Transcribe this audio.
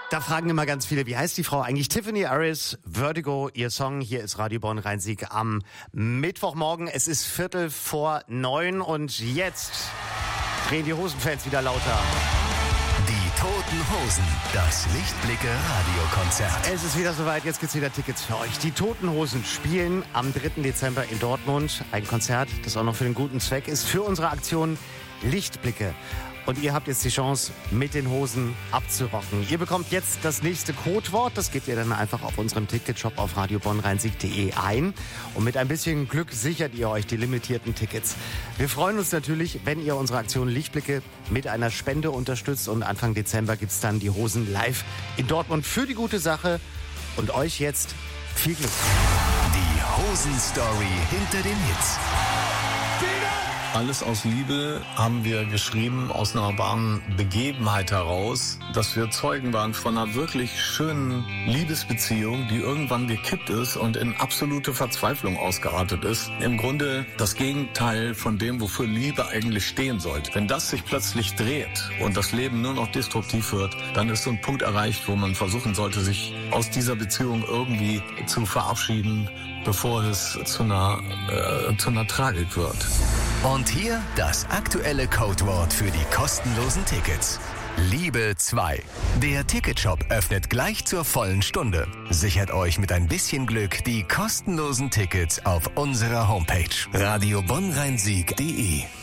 Da fragen immer ganz viele, wie heißt die Frau eigentlich? Tiffany Harris, Vertigo, ihr Song. Hier ist Radio Bonn Rhein-Sieg am Mittwochmorgen. Es ist 8:45 und jetzt drehen die Hosenfans wieder lauter. Die Toten Hosen, das Lichtblicke-Radiokonzert. Es ist wieder soweit, jetzt gibt's wieder Tickets für euch. Die Toten Hosen spielen am 3. Dezember in Dortmund. Ein Konzert, das auch noch für den guten Zweck ist, für unsere Aktion Lichtblicke. Und ihr habt jetzt die Chance, mit den Hosen abzurocken. Ihr bekommt jetzt das nächste Codewort. Das gebt ihr dann einfach auf unserem Ticketshop auf radiobonnrheinsieg.de ein. Und mit ein bisschen Glück sichert ihr euch die limitierten Tickets. Wir freuen uns natürlich, wenn ihr unsere Aktion Lichtblicke mit einer Spende unterstützt. Und Anfang Dezember gibt's dann die Hosen live in Dortmund für die gute Sache. Und euch jetzt viel Glück. Die Hosen-Story hinter den Hits. Alles aus Liebe haben wir geschrieben, aus einer wahren Begebenheit heraus, dass wir Zeugen waren von einer wirklich schönen Liebesbeziehung, die irgendwann gekippt ist und in absolute Verzweiflung ausgeartet ist. Im Grunde das Gegenteil von dem, wofür Liebe eigentlich stehen sollte. Wenn das sich plötzlich dreht und das Leben nur noch destruktiv wird, dann ist so ein Punkt erreicht, wo man versuchen sollte, sich aus dieser Beziehung irgendwie zu verabschieden, bevor es zu einer Tragik wird. Und hier das aktuelle Codewort für die kostenlosen Tickets. Liebe 2. Der Ticketshop öffnet gleich zur vollen Stunde. Sichert euch mit ein bisschen Glück die kostenlosen Tickets auf unserer Homepage radiobonnrheinsieg.de.